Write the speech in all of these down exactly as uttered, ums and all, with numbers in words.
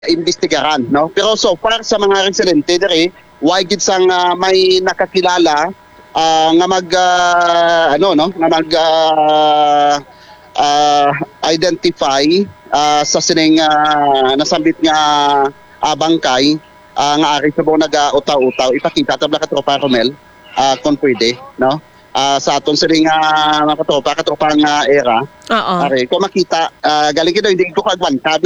imbestigaran, no? Pero so far sa mga residente diri, why gid sang uh, may nakakilala uh, nga mag uh, ano no, nga mag uh, uh, identify uh, sa sining uh, nasambit nga uh, bangkay uh, nga ari sa buong nag-utaw-utaw. Ipakita tabla ka tropa Romel uh, kung pwede, no? Uh, sa aton sining uh, mga katropa, katropa nga era. Oo. Ari, kung makita, uh, galing kito, hindi ko kagwantad.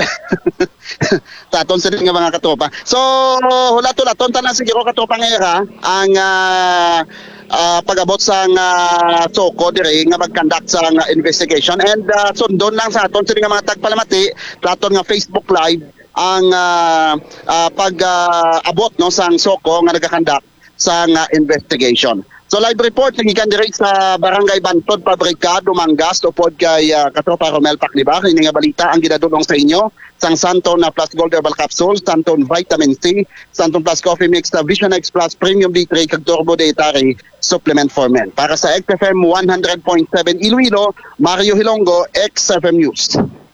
Sa aton sining mga katropa. So, hulaton-laton, tanan siguro katropa nga era, ang uh, uh, pag-abot sa uh, Soko dire nga mag-conduct sa uh, investigation. And uh, sundon lang sa aton sining mga tagpalamati, sa aton nga Facebook Live, ang uh, uh, pag-abot uh, no, sa Soko nga nag-conduct sa uh, investigation. So live report nagikan diri sa Barangay Bantod, Pabrika, Dumangas, tupod kay uh, katropa Romel Paclibar. Ini nga balita ang ginadulong sa inyo sang Santon na Plus Gold Herbal Capsule, Santon Vitamin C, Santon Plus Coffee Mix, na Vision X Plus Premium D three kag Turbo Dietary Supplement for Men. Para sa X F M one hundred point seven Iloilo, Mario Hilongo, X F M News.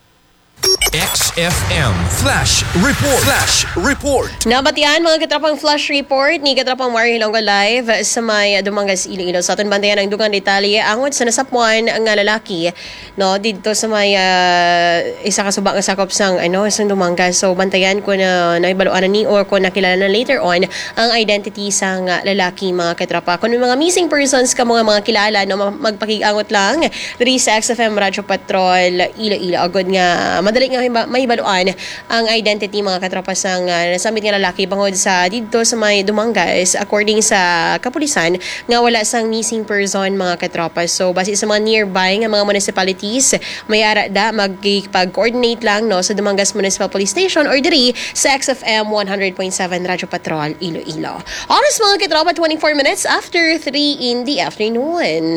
X F M Flash Report. Flash Report. Nabatian mga katrapang Flash Report ni katrapang Mario Hilongo live sa may Dumangas, Iloilo. Sa aton bantayan ang dugang detalye angod sa nasapuan ang lalaki no dito sa may uh, isa ka suba nga sakop sang ano sang Dumangas. So bantayan ko na naibaluan ni or ko nakilala na later on ang identity sang lalaki mga katrapa. Kung may mga missing persons ka mga mga kilala no magpakigangot lang diri sa X F M Radyo Patrol Iloilo agod nga madali nga may baluan ang identity mga katropa sang uh, nasambit nga lalaki bangod sa dito sa may Dumangas according sa kapulisan nga wala sang missing person mga katropa. So base sa mga nearby nga mga municipalities may ara da magpag-coordinate lang no sa Dumangas Municipal Police Station or diri sa X F M one hundred point seven Radyo Patrol Iloilo. Oras mga katropa twenty-four minutes after three in the afternoon.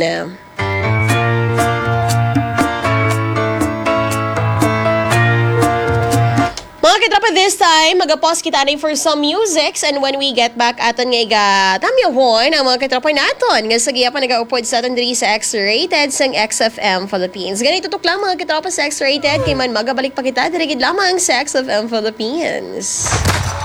Mga katrapa, this time, mag-pause kita rin for some musics and when we get back aton nga iga tamyahon ang mga katrapa naton nga sagiya pa nag-upod sa aton diri sa X-Rated sang X F M Philippines. Ganito tuk lang mga katrapa sa X-Rated kay man magabalik pa kita dirigid lamang sa X F M Philippines.